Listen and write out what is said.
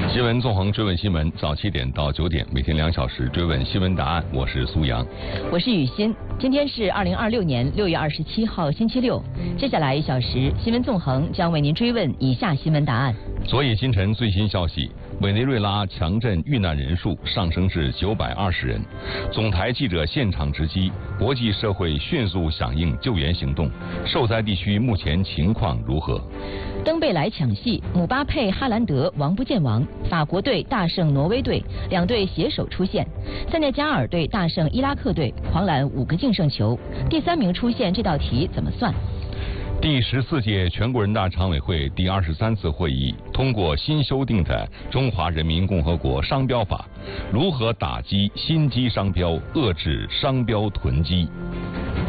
新闻纵横追问新闻，早7点到9点，每天2小时追问新闻答案。我是苏阳， 我是雨欣。今天是2026年6月27号，星期六。接下来1小时，新闻纵横将为您追问以下新闻答案。 昨夜今晨最新消息，委内瑞拉强震遇难人数上升至920人。总台记者现场直击，国际社会迅速响应救援行动。受灾地区目前情况如何？ 登贝莱抢戏，姆巴佩、哈兰德王不见王，法国队大胜挪威队，两队携手出线。塞内加尔队大胜伊拉克队，狂揽5个净胜球。第3名出线，这道题怎么算？ 第14届全国人大常委会第23次会议通过新修订的《中华人民共和国商标法》，如何打击心机商标，遏制商标囤积？